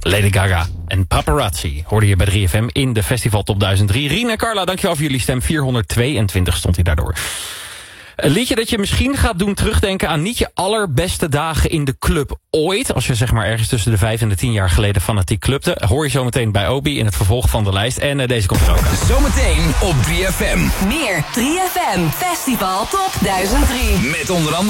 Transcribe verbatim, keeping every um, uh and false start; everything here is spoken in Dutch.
Lady Gaga en Paparazzi hoorde je bij drie F M in de Festival Top duizend drie. Rien en Carla, dankjewel voor jullie stem. vierhonderdtweeëntwintig stond hij daardoor. Een liedje dat je misschien gaat doen terugdenken aan niet je allerbeste dagen in de club ooit. Als je zeg maar ergens tussen de vijf en de tien jaar geleden fanatiek clubte. Hoor je zometeen bij Obi in het vervolg van de lijst. En uh, deze komt er ook aan. Zometeen op drie F M. Meer drie F M Festival Top duizend drie. Met onder andere